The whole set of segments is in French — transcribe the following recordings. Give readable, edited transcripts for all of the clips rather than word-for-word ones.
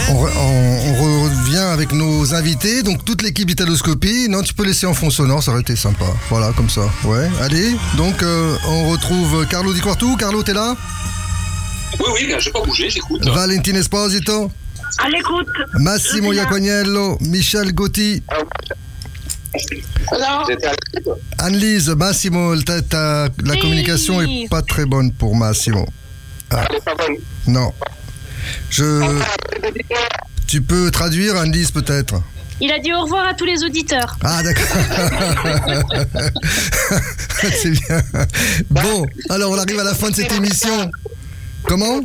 On revient avec nos invités, donc toute l'équipe d'Italoscopie. Non, tu peux laisser en fond sonore, ça aurait été sympa. Voilà, comme ça. Ouais, allez. Donc, on retrouve Carlo Di Quartu. Carlo, t'es là? Oui, je n'ai pas bougé, j'écoute. Valentina Esposito. À l'écoute. Massimo Iacognello. Michel Gotti. Annelise, Massimo, la communication est pas très bonne pour Massimo. Ah. Elle est pas bonne. Non. Tu peux traduire, Annelise, peut-être? Il a dit au revoir à tous les auditeurs. Ah, d'accord. C'est bien. Bon, alors on arrive à la fin de cette émission. Comment?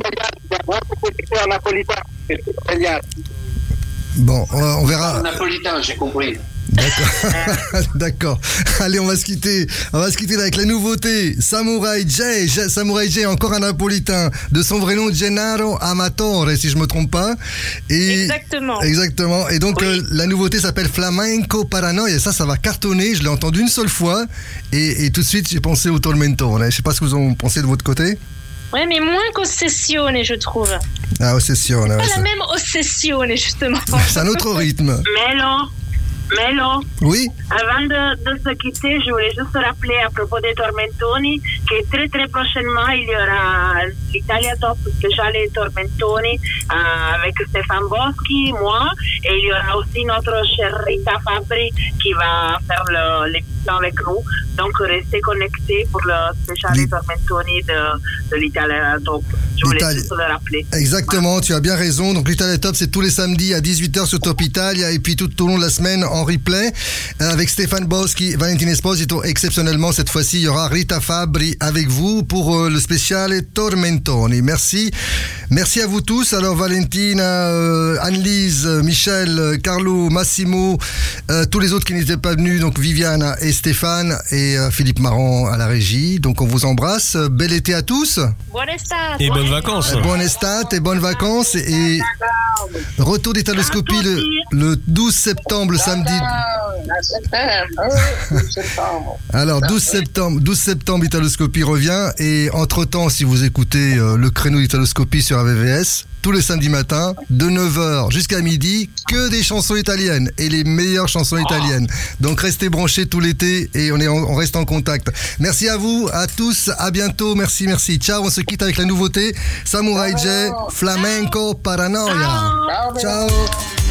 Bon, on verra. Napolitain, j'ai compris. D'accord. D'accord. Allez, on va se quitter avec la nouveauté. Samurai J, encore un napolitain. De son vrai nom, Gennaro Amatore, si je me trompe pas. Et exactement. Et donc, la nouveauté s'appelle Flamenco Paranoia. Ça va cartonner. Je l'ai entendu une seule fois. Et tout de suite, j'ai pensé au Tormento. Je sais pas ce que vous en pensez de votre côté. Ouais, mais moins qu'Ossessione, je trouve. Ah, Ossessione. Pas la même Ossessione, justement. C'est un autre rythme. Mélo. Oui. Avant de se quitter, je voulais juste rappeler à propos des Tormentoni que très très prochainement il y aura l'Italia Top spécial Tormentoni avec Stéphane Boschi, moi, et il y aura aussi notre chère Rita Fabri qui va faire l'émission avec nous. Donc restez connectés pour le spécial Tormentoni de l'Italia Top. Je voulais juste le rappeler. Exactement, voilà. Tu as bien raison. Donc l'Italia Top, c'est tous les samedis à 18h sur Top Italia et puis tout au long de la semaine en replay avec Stéphane Boschi, Valentina Esposito. Exceptionnellement, cette fois-ci, il y aura Rita Fabri avec vous pour le spécial Tormentoni. Merci à vous tous. Alors Valentina, Annelise, Michel, Carlo, Massimo, tous les autres qui n'étaient pas venus, donc Viviana et Stéphane et Philippe Marant à la régie. Donc on vous embrasse. Bel été à tous. Buon estate. Et bonnes vacances. Bonne estate et bonnes vacances. Et retour d'Italoscopie le 12 septembre, le samedi. Alors 12 septembre, Italoscopie revient. Et entre-temps, si vous écoutez le créneau d'Italoscopie sur AVVS, tous les samedis matins, de 9h jusqu'à midi, que des chansons italiennes et les meilleures chansons italiennes. Donc restez branchés tout l'été et on reste en contact. Merci à vous, à tous, à bientôt, merci. Ciao, on se quitte avec la nouveauté Samurai J, Flamenco Paranoia. Ciao.